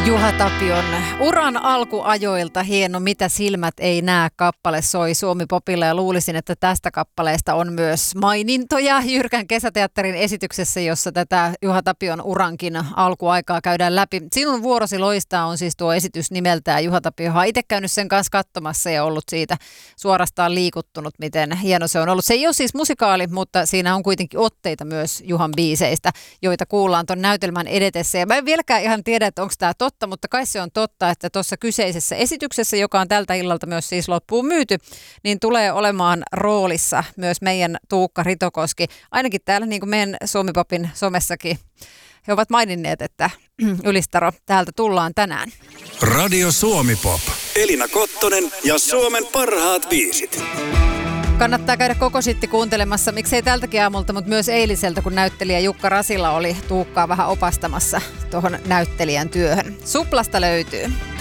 Juha Tapion uran alkuajoilta hieno Mitä silmät ei näe -kappale soi Suomi-popilla ja luulisin, että tästä kappaleesta on myös mainintoja Jyrkän kesäteatterin esityksessä, jossa tätä Juha Tapion urankin alkuaikaa käydään läpi. Sinun vuorosi loistaa on siis tuo esitys nimeltään. Juha Tapio on itse käynyt sen kanssa katsomassa ja ollut siitä suorastaan liikuttunut, miten hieno se on ollut. Se ei ole siis musikaali, mutta siinä on kuitenkin otteita myös Juhan biiseistä, joita kuullaan ton näytelmän edetessä. Ja mä en vieläkään ihan tiedä, että onko tämä totta, mutta kai se on totta, että tuossa kyseisessä esityksessä, joka on tältä illalta myös siis loppuun myyty, niin tulee olemaan roolissa myös meidän Tuukka Ritokoski. Ainakin täällä niin kuin meidän Suomi-popin somessakin he ovat maininneet, että Ylistaro, täältä tullaan tänään. Radio Suomi-pop. Elina Kottonen ja Suomen parhaat biisit. Kannattaa käydä koko sitti kuuntelemassa, miksei tältäkin aamulta, mutta myös eiliseltä, kun näyttelijä Jukka Rasila oli Tuukkaa vähän opastamassa tuohon näyttelijän työhön. Suplasta löytyy.